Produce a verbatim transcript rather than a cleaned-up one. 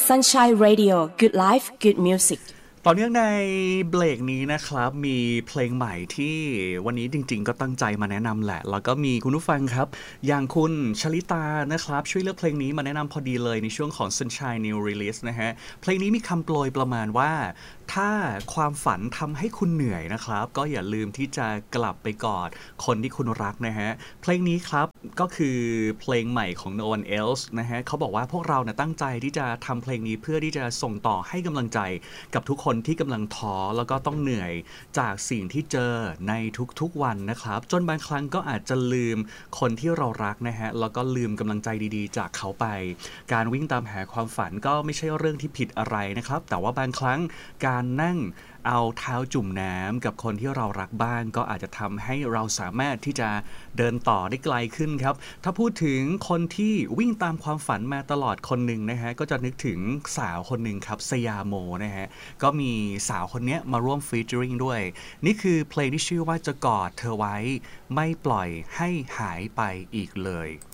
Sunshine Radio Good Life Good Music ต่อเนื่องในเบรกนี้นะครับมีเพลงใหม่ที่วันนี้จริงๆก็ตั้งใจมาแนะนำแหละแล้วก็มีคุณผู้ฟังครับอย่างคุณชลิตานะครับช่วยเลือกเพลงนี้มาแนะนำพอดีเลยในช่วงของ Sunshine New Release นะฮะเพลงนี้มีคำโปรยประมาณว่าถ้าความฝันทำให้คุณเหนื่อยนะครับก็อย่าลืมที่จะกลับไปกอดคนที่คุณรักนะฮะเพลงนี้ครับก็คือเพลงใหม่ของ No One Else นะฮะเขาบอกว่าพวกเราเนี่ยตั้งใจที่จะทำเพลงนี้เพื่อที่จะส่งต่อให้กำลังใจกับทุกคนที่กำลังท้อแล้วก็ต้องเหนื่อยจากสิ่งที่เจอในทุกๆวันนะครับจนบางครั้งก็อาจจะลืมคนที่เรารักนะฮะแล้วก็ลืมกำลังใจดีๆจากเขาไปการวิ่งตามหาความฝันก็ไม่ใช่เรื่องที่ผิดอะไรนะครับแต่ว่าบางครั้งการนั่งเอาเท้าจุ่มน้ำกับคนที่เรารักบ้างก็อาจจะทำให้เราสามารถที่จะเดินต่อได้ไกลขึ้นครับถ้าพูดถึงคนที่วิ่งตามความฝันมาตลอดคนหนึ่งนะฮะก็จะนึกถึงสาวคนหนึ่งครับสยาโมนะฮะก็มีสาวคนนี้มาร่วมฟีเจอริงด้วยนี่คือเพลงที่ชื่อว่าจะกอดเธอไว้ไม่ปล่อยให้หายไปอีกเลย